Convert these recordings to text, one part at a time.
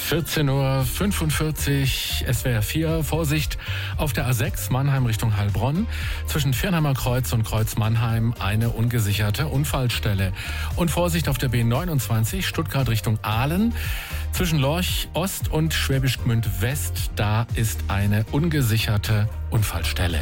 14:45 Uhr, SWR 4. Vorsicht auf der A6 Mannheim Richtung Heilbronn. Zwischen Viernheimer Kreuz und Kreuz Mannheim eine ungesicherte Unfallstelle. Und Vorsicht auf der B29 Stuttgart Richtung Aalen. Zwischen Lorch Ost und Schwäbisch Gmünd West, da ist eine ungesicherte Unfallstelle.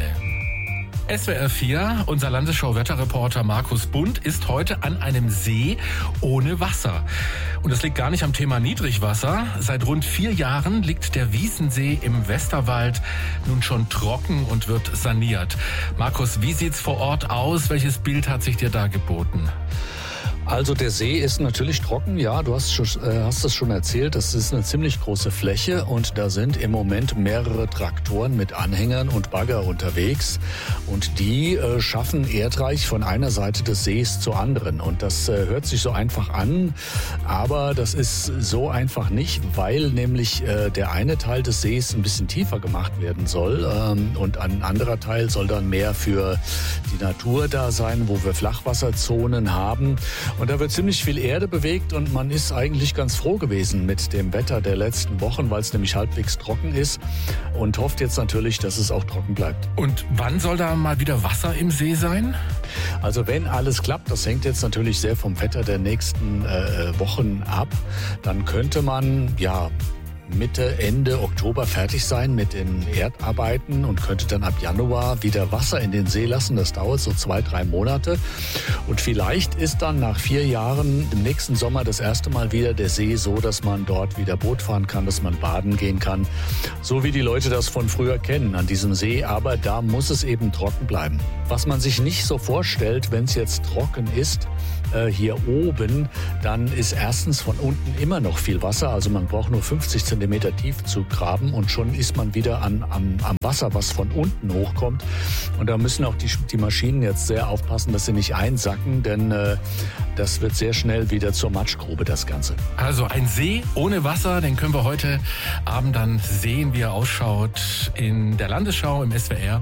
SWR 4, unser Landesschau-Wetterreporter Markus Bund ist heute an einem See ohne Wasser. Und das liegt gar nicht am Thema Niedrigwasser. Seit rund 4 Jahren liegt der Wiesensee im Westerwald nun schon trocken und wird saniert. Markus, wie sieht's vor Ort aus? Welches Bild hat sich dir da geboten? Also der See ist natürlich trocken, ja, du hast es schon erzählt, das ist eine ziemlich große Fläche und da sind im Moment mehrere Traktoren mit Anhängern und Bagger unterwegs und die schaffen Erdreich von einer Seite des Sees zur anderen und das hört sich so einfach an, aber das ist so einfach nicht, weil nämlich der eine Teil des Sees ein bisschen tiefer gemacht werden soll und ein anderer Teil soll dann mehr für die Natur da sein, wo wir Flachwasserzonen haben. Und da wird ziemlich viel Erde bewegt und man ist eigentlich ganz froh gewesen mit dem Wetter der letzten Wochen, weil es nämlich halbwegs trocken ist und hofft jetzt natürlich, dass es auch trocken bleibt. Und wann soll da mal wieder Wasser im See sein? Also wenn alles klappt, das hängt jetzt natürlich sehr vom Wetter der nächsten Wochen ab, dann könnte man Mitte, Ende Oktober fertig sein mit den Erdarbeiten und könnte dann ab Januar wieder Wasser in den See lassen. Das dauert so 2-3 Monate. Und vielleicht ist dann nach 4 Jahren im nächsten Sommer das erste Mal wieder der See so, dass man dort wieder Boot fahren kann, dass man baden gehen kann. So wie die Leute das von früher kennen an diesem See. Aber da muss es eben trocken bleiben. Was man sich nicht so vorstellt, wenn es jetzt trocken ist, hier oben, dann ist erstens von unten immer noch viel Wasser. Also man braucht nur 50 Zentimeter tief zu graben und schon ist man wieder am Wasser, was von unten hochkommt. Und da müssen auch die Maschinen jetzt sehr aufpassen, dass sie nicht einsacken, denn das wird sehr schnell wieder zur Matschgrube, das Ganze. Also ein See ohne Wasser, den können wir heute Abend dann sehen, wie er ausschaut in der Landesschau im SWR.